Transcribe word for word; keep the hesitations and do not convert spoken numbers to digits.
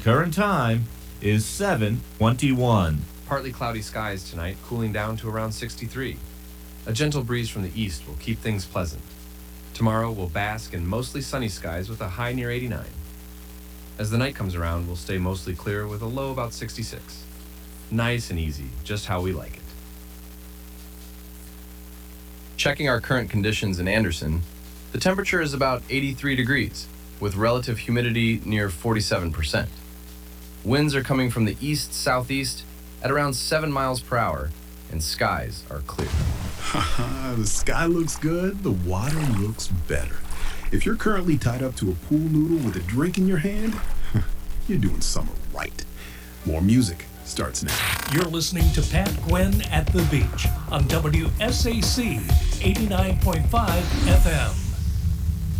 current time is seven twenty-one. Partly cloudy skies tonight, cooling down to around sixty-three. A gentle breeze from the east will keep things pleasant. Tomorrow we'll bask in mostly sunny skies with a high near eighty-nine. As the night comes around, we'll stay mostly clear with a low about sixty-six. Nice and easy, just how we like it. Checking our current conditions in Anderson, the temperature is about eighty-three degrees, with relative humidity near forty-seven percent. Winds are coming from the east-southeast at around seven miles per hour, and skies are clear. The sky looks good, the water looks better. If you're currently tied up to a pool noodle with a drink in your hand, you're doing summer right. More music starts now. You're listening to Pat Gwynn at the Beach on W S A C eighty-nine point five F M.